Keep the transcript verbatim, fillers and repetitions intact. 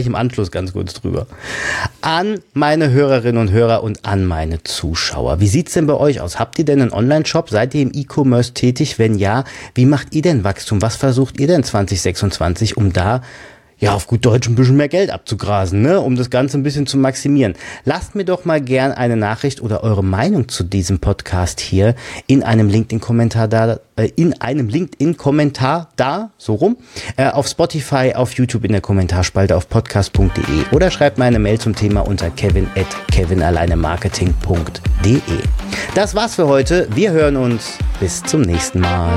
im Anschluss ganz kurz drüber. An meine Hörerinnen und Hörer und an meine Zuschauer. Wie sieht's denn bei euch aus? Habt ihr denn einen Online-Shop? Seid ihr im E-Commerce tätig? Wenn ja, wie macht ihr denn Wachstum? Was versucht ihr denn zwanzig sechsundzwanzig, um da ja, auf gut Deutsch ein bisschen mehr Geld abzugrasen, ne, um das Ganze ein bisschen zu maximieren? Lasst mir doch mal gern eine Nachricht oder eure Meinung zu diesem Podcast hier in einem LinkedIn-Kommentar da, äh, in einem LinkedIn-Kommentar da, so rum, äh, auf Spotify, auf YouTube in der Kommentarspalte auf podcast punkt de oder schreibt mir eine Mail zum Thema unter kevin at kevinalleinemarketing punkt de. Das war's für heute. Wir hören uns. Bis zum nächsten Mal.